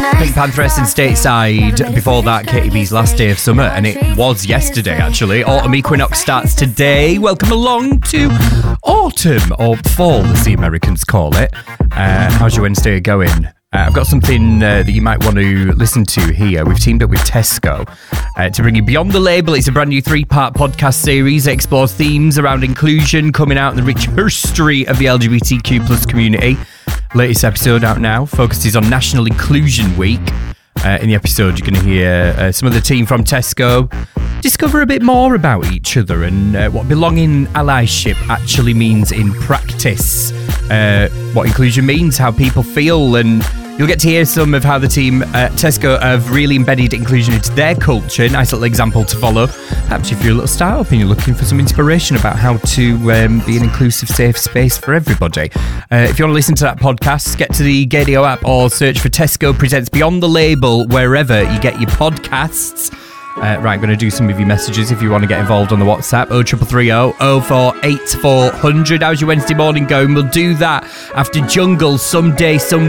Pink Pantheress and Stateside. Before that, Katy B's Last Day of Summer, and it was yesterday actually. Autumn Equinox starts today. Welcome along to autumn, or fall as the Americans call it. How's your Wednesday going? I've got something that you might want to listen to here. We've teamed up with Tesco to bring you Beyond the Label. It's a brand new 3-part podcast series that explores themes around inclusion, coming out, and the rich history of the LGBTQ plus community. Latest episode out now focuses on National Inclusion Week. In the episode, you're going to hear some of the team from Tesco discover a bit more about each other and what belonging allyship actually means in practice. What inclusion means, how people feel, and you'll get to hear some of how the team at Tesco have really embedded inclusion into their culture. Nice little example to follow. Perhaps if you're a little startup and you're looking for some inspiration about how to be an inclusive, safe space for everybody. If you want to listen to that podcast, get to the Gadio app or search for Tesco Presents Beyond the Label wherever you get your podcasts. Right, I'm going to do some of your messages if you want to get involved on the WhatsApp. 0330 048400. How's your Wednesday morning going? We'll do that after Jungle Someday, Some